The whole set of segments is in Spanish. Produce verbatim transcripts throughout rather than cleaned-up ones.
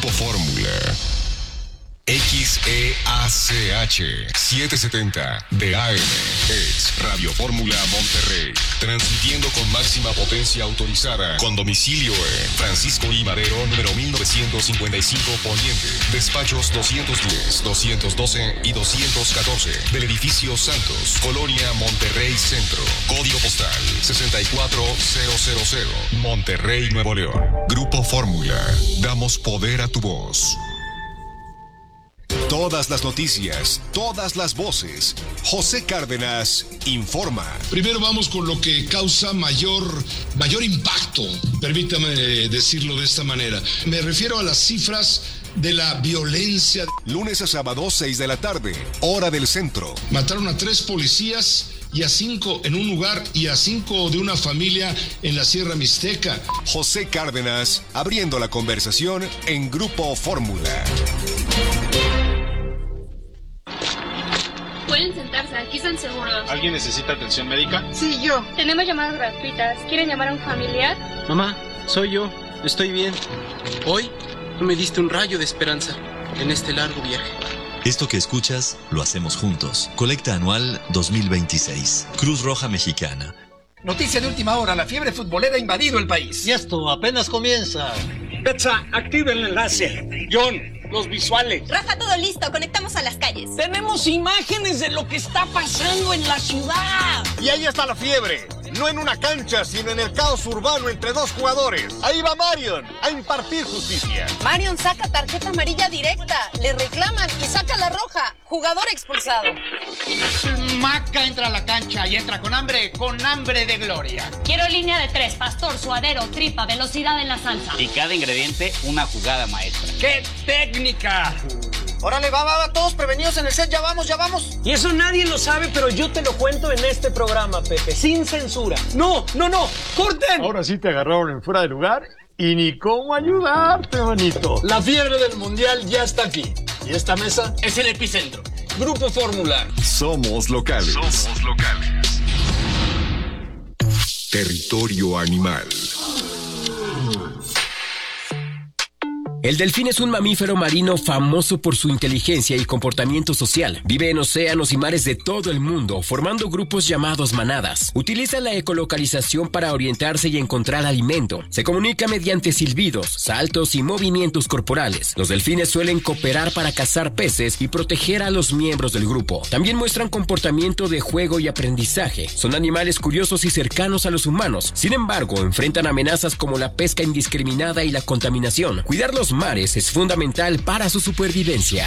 Grupo Fórmula. X E A C H setecientos setenta de A M es Radio Fórmula Monterrey, transmitiendo con máxima potencia autorizada, con domicilio en Francisco I. Madero, número mil novecientos cincuenta y cinco Poniente, despachos doscientos diez, doscientos doce y doscientos catorce, del edificio Santos, Colonia Monterrey Centro, código postal sesenta y cuatro mil, Monterrey, Nuevo León. Grupo Fórmula, damos poder a tu voz. Todas las noticias, todas las voces. José Cárdenas informa. Primero vamos con lo que causa mayor, mayor impacto, permítame decirlo de esta manera. Me refiero a las cifras de la violencia. Lunes a sábado, seis de la tarde, hora del centro. Mataron a tres policías y a cinco en un lugar y a cinco de una familia en la Sierra Mixteca. José Cárdenas, abriendo la conversación en Grupo Fórmula. Pueden sentarse, aquí están seguros. ¿Alguien necesita atención médica? Sí, yo. Tenemos llamadas gratuitas. ¿Quieren llamar a un familiar? Mamá, soy yo. Estoy bien. Hoy me diste un rayo de esperanza en este largo viaje. Esto que escuchas, lo hacemos juntos. Colecta anual dos mil veintiséis. Cruz Roja Mexicana. Noticia de última hora, la fiebre futbolera ha invadido el país. Y esto apenas comienza. Betsa, activa el enlace. John, los visuales. Rafa, todo listo, conectamos a las calles. Tenemos imágenes de lo que está pasando en la ciudad. Y ahí está la fiebre. No en una cancha, sino en el caos urbano entre dos jugadores. Ahí va Marion a impartir justicia. Marion saca tarjeta amarilla directa, le reclaman y saca la roja. Jugador expulsado. Maca entra a la cancha y entra con hambre, con hambre de gloria. Quiero línea de tres, pastor, suadero, tripa, velocidad en la salsa. Y cada ingrediente, una jugada maestra. ¡Qué técnica! Órale, va, va, va, todos prevenidos en el set, ya vamos, ya vamos. Y eso nadie lo sabe, pero yo te lo cuento en este programa, Pepe, sin censura. No, no, no, corten. Ahora sí te agarraron en fuera de lugar y ni cómo ayudarte, manito. La fiebre del mundial ya está aquí. Y esta mesa es el epicentro. Grupo Fórmula. Somos locales. Somos locales. Territorio animal. El delfín es un mamífero marino famoso por su inteligencia y comportamiento social. Vive en océanos y mares de todo el mundo, formando grupos llamados manadas. Utiliza la ecolocalización para orientarse y encontrar alimento. Se comunica mediante silbidos, saltos y movimientos corporales. Los delfines suelen cooperar para cazar peces y proteger a los miembros del grupo. También muestran comportamiento de juego y aprendizaje. Son animales curiosos y cercanos a los humanos. Sin embargo, enfrentan amenazas como la pesca indiscriminada y la contaminación. Cuidar los mares es fundamental para su supervivencia.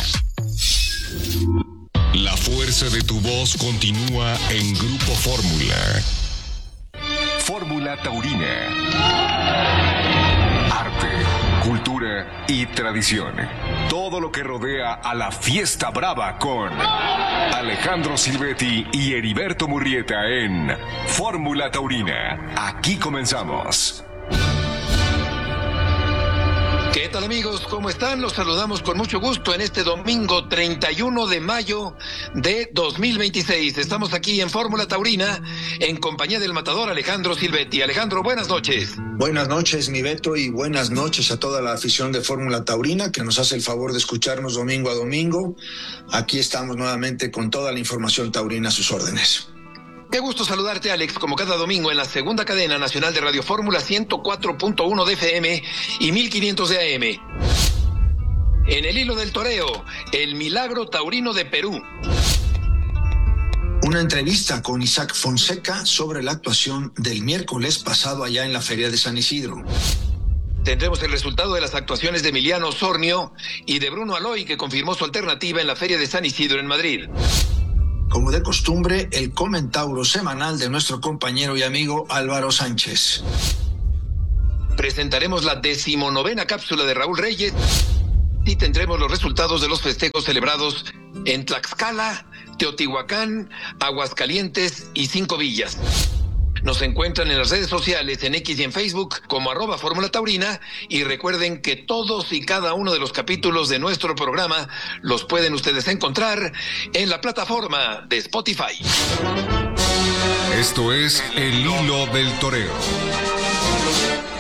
La fuerza de tu voz continúa en Grupo Fórmula. Fórmula Taurina. Arte, cultura y tradición. Todo lo que rodea a la fiesta brava con Alejandro Silvetti y Heriberto Murrieta en Fórmula Taurina. Aquí comenzamos. ¿Qué tal, amigos? ¿Cómo están? Los saludamos con mucho gusto en este domingo treinta y uno de mayo de dos mil veintiséis. Estamos aquí en Fórmula Taurina en compañía del matador Alejandro Silvetti. Alejandro, buenas noches. Buenas noches, mi Beto, y buenas noches a toda la afición de Fórmula Taurina que nos hace el favor de escucharnos domingo a domingo. Aquí estamos nuevamente con toda la información taurina a sus órdenes. Qué gusto saludarte, Alex, como cada domingo en la segunda cadena nacional de Radio Fórmula ciento cuatro punto uno de F M y mil quinientos de A M. En el hilo del toreo, el milagro taurino de Perú. Una entrevista con Isaac Fonseca sobre la actuación del miércoles pasado allá en la Feria de San Isidro. Tendremos el resultado de las actuaciones de Emiliano Osornio y de Bruno Aloy, que confirmó su alternativa en la Feria de San Isidro en Madrid. Como de costumbre, el comentauro semanal de nuestro compañero y amigo Álvaro Sánchez. Presentaremos la decimonovena cápsula de Raúl Reyes y tendremos los resultados de los festejos celebrados en Tlaxcala, Teotihuacán, Aguascalientes y Cinco Villas. Nos encuentran en las redes sociales, en X y en Facebook, como arroba Fórmula Taurina, y recuerden que todos y cada uno de los capítulos de nuestro programa los pueden ustedes encontrar en la plataforma de Spotify. Esto es El Hilo del Toreo.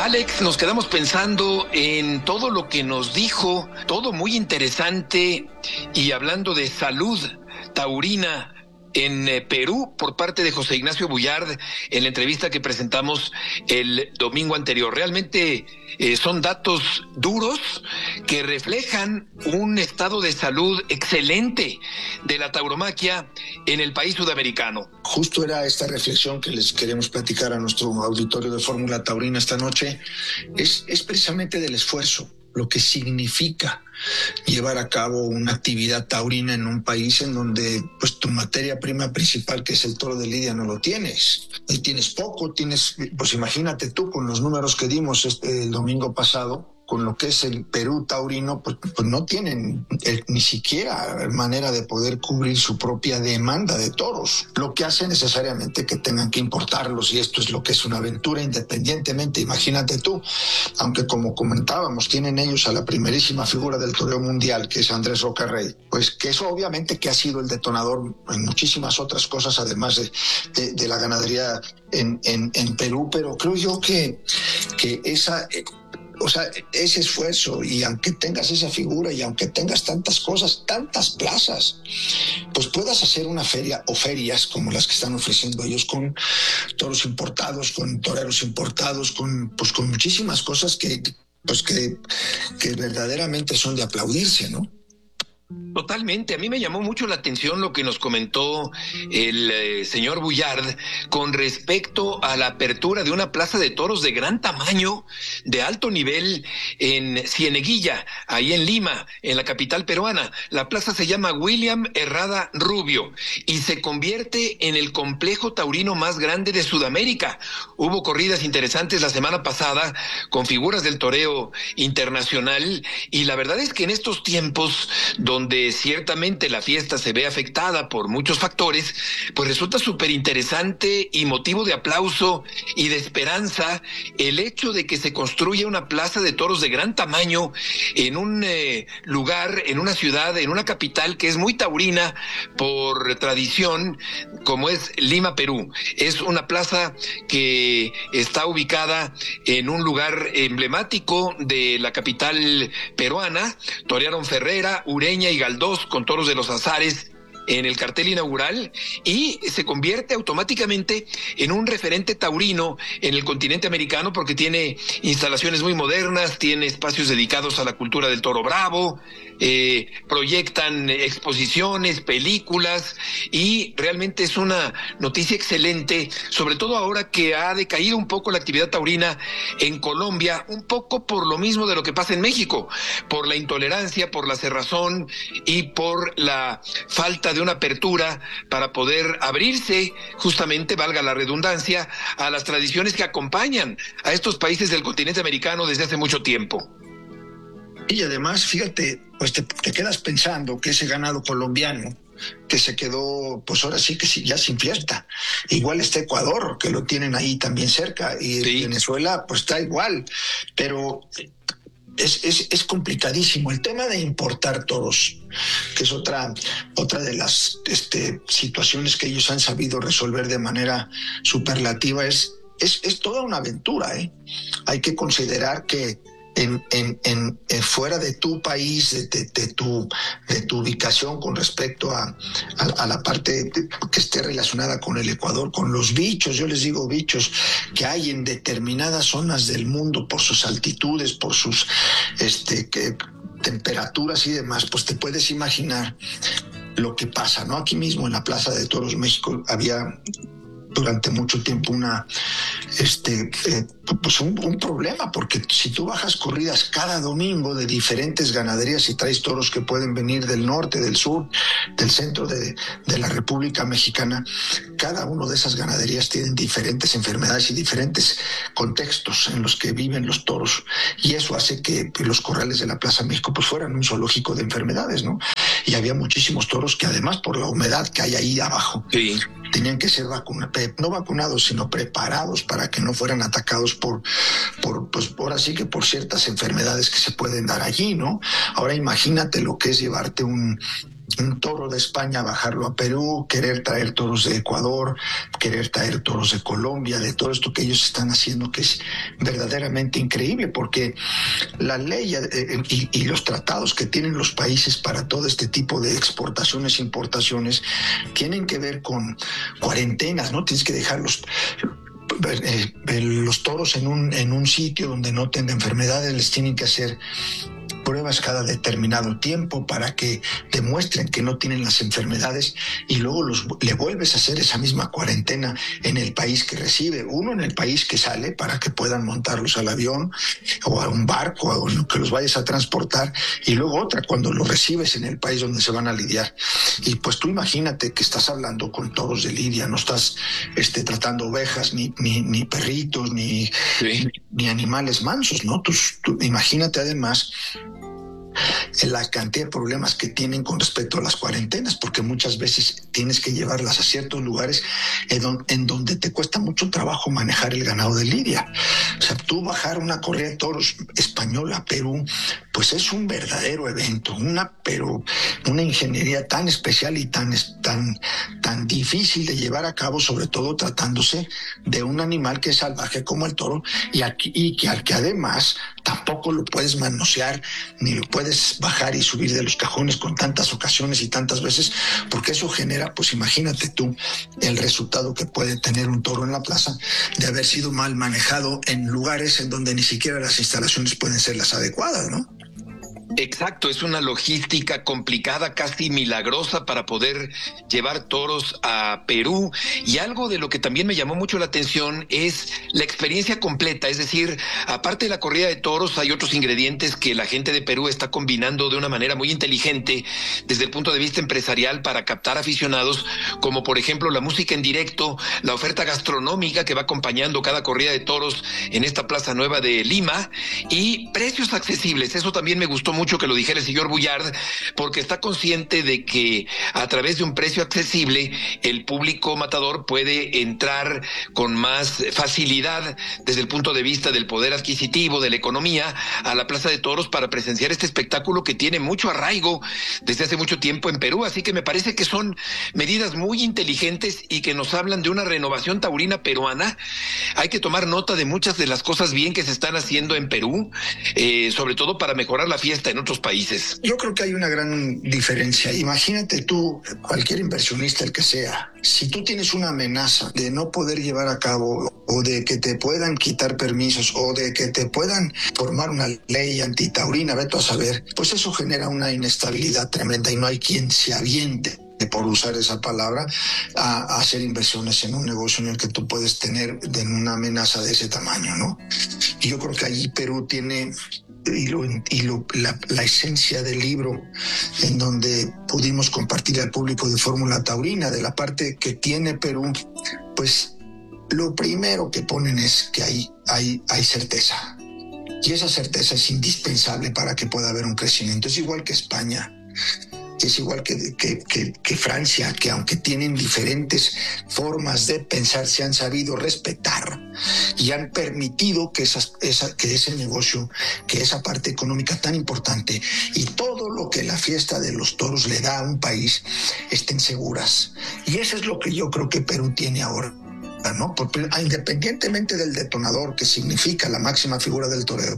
Alex, nos quedamos pensando en todo lo que nos dijo, todo muy interesante, y hablando de salud taurina en eh, Perú por parte de José Ignacio Bullard en la entrevista que presentamos el domingo anterior. Realmente eh, son datos duros que reflejan un estado de salud excelente de la tauromaquia en el país sudamericano. Justo era esta reflexión que les queremos platicar a nuestro auditorio de Fórmula Taurina esta noche, es, es precisamente del esfuerzo, lo que significa llevar a cabo una actividad taurina en un país en donde pues tu materia prima principal, que es el toro de lidia, no lo tienes. Y tienes poco, tienes, pues imagínate tú con los números que dimos este, el domingo pasado, con lo que es el Perú taurino, pues, pues no tienen eh, ni siquiera manera de poder cubrir su propia demanda de toros, lo que hace necesariamente que tengan que importarlos, y esto es lo que es una aventura independientemente. Imagínate tú, aunque como comentábamos, tienen ellos a la primerísima figura del toreo mundial, que es Andrés Roca Rey, pues que eso obviamente que ha sido el detonador en muchísimas otras cosas, además de, de, de la ganadería en, en, en Perú, pero creo yo que, que esa... Eh, O sea, ese esfuerzo, y aunque tengas esa figura y aunque tengas tantas cosas, tantas plazas, pues puedas hacer una feria o ferias como las que están ofreciendo ellos, con toros importados, con toreros importados, con pues con muchísimas cosas que pues que, que verdaderamente son de aplaudirse, ¿no? Totalmente. A mí me llamó mucho la atención lo que nos comentó el eh, señor Bullard con respecto a la apertura de una plaza de toros de gran tamaño, de alto nivel, en Cieneguilla, ahí en Lima, en la capital peruana. La plaza se llama William Herrada Rubio y se convierte en el complejo taurino más grande de Sudamérica. Hubo corridas interesantes la semana pasada con figuras del toreo internacional, y la verdad es que en estos tiempos donde ciertamente la fiesta se ve afectada por muchos factores, pues resulta súper interesante y motivo de aplauso y de esperanza el hecho de que se construya una plaza de toros de gran tamaño en un eh, lugar, en una ciudad, en una capital que es muy taurina por tradición, como es Lima, Perú. Es una plaza que está ubicada en un lugar emblemático de la capital peruana. Torearon Ferrera, Ureña y Galdós con toros de los Azares en el cartel inaugural, y se convierte automáticamente en un referente taurino en el continente americano porque tiene instalaciones muy modernas, tiene espacios dedicados a la cultura del toro bravo, eh, proyectan exposiciones, películas, y realmente es una noticia excelente, sobre todo ahora que ha decaído un poco la actividad taurina en Colombia, un poco por lo mismo de lo que pasa en México, por la intolerancia, por la cerrazón y por la falta de una apertura para poder abrirse, justamente, valga la redundancia, a las tradiciones que acompañan a estos países del continente americano desde hace mucho tiempo. Y además, fíjate, pues te, te quedas pensando que ese ganado colombiano que se quedó, pues ahora sí que sí, ya sin fiesta. Igual está Ecuador, que lo tienen ahí también cerca, y sí. Venezuela, pues está igual, pero es, es, es complicadísimo. El tema de importar toros, que es otra, otra de las este, situaciones que ellos han sabido resolver de manera superlativa, es, es, es toda una aventura, ¿eh? Hay que considerar que En, en, en, en fuera de tu país, de, de, de, tu, de tu ubicación con respecto a, a, a la parte de, que esté relacionada con el Ecuador, con los bichos, yo les digo bichos, que hay en determinadas zonas del mundo por sus altitudes, por sus este, que, temperaturas y demás, pues te puedes imaginar lo que pasa, ¿no? Aquí mismo en la Plaza de Toros México había durante mucho tiempo una este eh, pues un, un problema, porque si tú bajas corridas cada domingo de diferentes ganaderías y traes toros que pueden venir del norte, del sur, del centro de, de la República Mexicana, cada una de esas ganaderías tienen diferentes enfermedades y diferentes contextos en los que viven los toros, y eso hace que los corrales de la Plaza México pues fueran un zoológico de enfermedades, ¿no? Y había muchísimos toros que, además, por la humedad que hay ahí abajo, sí, tenían que ser vacunados, no vacunados, sino preparados para que no fueran atacados por, por, pues ahora sí que por ciertas enfermedades que se pueden dar allí, ¿no? Ahora imagínate lo que es llevarte un un toro de España, bajarlo a Perú, querer traer toros de Ecuador, querer traer toros de Colombia, de todo esto que ellos están haciendo, que es verdaderamente increíble, porque la ley eh, y, y los tratados que tienen los países para todo este tipo de exportaciones e importaciones tienen que ver con cuarentenas, ¿no? Tienes que dejarlos eh, eh, los toros en un, en un sitio donde no tengan enfermedades, les tienen que hacer pruebas cada determinado tiempo para que demuestren que no tienen las enfermedades, y luego los, le vuelves a hacer esa misma cuarentena en el país que recibe, uno en el país que sale para que puedan montarlos al avión o a un barco o en lo que los vayas a transportar, y luego otra cuando los recibes en el país donde se van a lidiar. Y pues tú imagínate que estás hablando con toros de lidia, no estás este, tratando ovejas ni, ni, ni perritos ni, sí. ni, ni animales mansos, ¿no? Tú, tú, imagínate además la cantidad de problemas que tienen con respecto a las cuarentenas, porque muchas veces tienes que llevarlas a ciertos lugares en, don, en donde te cuesta mucho trabajo manejar el ganado de lidia. O sea, tú bajar una corrida de toros española a Perú, pues es un verdadero evento, una pero una ingeniería tan especial y tan, tan, tan difícil de llevar a cabo, sobre todo tratándose de un animal que es salvaje como el toro, y, aquí, y que al que además tampoco lo puedes manosear, ni lo puedes bajar y subir de los cajones con tantas ocasiones y tantas veces, porque eso genera, pues imagínate tú, el resultado que puede tener un toro en la plaza de haber sido mal manejado en lugares en donde ni siquiera las instalaciones pueden ser las adecuadas, ¿no? Exacto, es una logística complicada, casi milagrosa para poder llevar toros a Perú, y algo de lo que también me llamó mucho la atención es la experiencia completa, es decir, aparte de la corrida de toros hay otros ingredientes que la gente de Perú está combinando de una manera muy inteligente desde el punto de vista empresarial para captar aficionados, como por ejemplo la música en directo, la oferta gastronómica que va acompañando cada corrida de toros en esta Plaza Nueva de Lima, y precios accesibles. Eso también me gustó mucho que lo dijera el señor Bullard, porque está consciente de que a través de un precio accesible el público matador puede entrar con más facilidad desde el punto de vista del poder adquisitivo, de la economía, a la Plaza de Toros para presenciar este espectáculo que tiene mucho arraigo desde hace mucho tiempo en Perú. Así que me parece que son medidas muy inteligentes y que nos hablan de una renovación taurina peruana. Hay que tomar nota de muchas de las cosas bien que se están haciendo en Perú, eh, sobre todo para mejorar la fiesta en otros países. Yo creo que hay una gran diferencia. Imagínate tú, cualquier inversionista, el que sea, si tú tienes una amenaza de no poder llevar a cabo, o de que te puedan quitar permisos, o de que te puedan formar una ley antitaurina, vete a saber, pues eso genera una inestabilidad tremenda y no hay quien se aviente, por usar esa palabra, a, a hacer inversiones en un negocio en el que tú puedes tener de una amenaza de ese tamaño, ¿no? Y yo creo que allí Perú tiene y, lo, y lo, la, la esencia del libro en donde pudimos compartir al público de Fórmula Taurina, de la parte que tiene Perú, pues lo primero que ponen es que hay, hay, hay certeza, y esa certeza es indispensable para que pueda haber un crecimiento. Es igual que España, es igual que, que, que, que Francia, que aunque tienen diferentes formas de pensar, se han sabido respetar y han permitido que, esas, esa, que ese negocio, que esa parte económica tan importante y todo lo que la fiesta de los toros le da a un país estén seguras. Y eso es lo que yo creo que Perú tiene ahora, ¿no? Porque independientemente del detonador, que significa la máxima figura del toreo,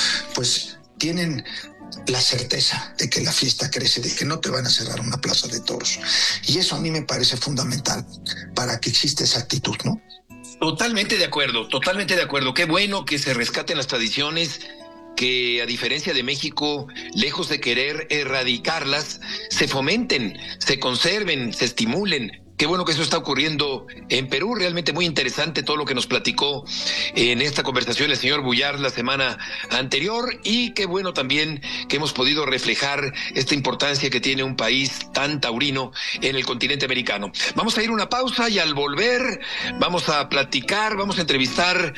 pues tienen la certeza de que la fiesta crece, de que no te van a cerrar una plaza de toros. Y eso a mí me parece fundamental para que exista esa actitud, ¿no? Totalmente de acuerdo, totalmente de acuerdo. Qué bueno que se rescaten las tradiciones, que a diferencia de México, lejos de querer erradicarlas, se fomenten, se conserven, se estimulen. Qué bueno que eso está ocurriendo en Perú. Realmente muy interesante todo lo que nos platicó en esta conversación el señor Bullard la semana anterior, y qué bueno también que hemos podido reflejar esta importancia que tiene un país tan taurino en el continente americano. Vamos a ir a una pausa y al volver vamos a platicar, vamos a entrevistar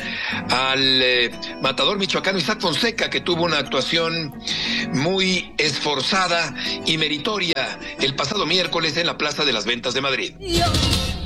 al eh, matador michoacano Isaac Fonseca, que tuvo una actuación muy esforzada y meritoria el pasado miércoles en la Plaza de las Ventas de Madrid. Yo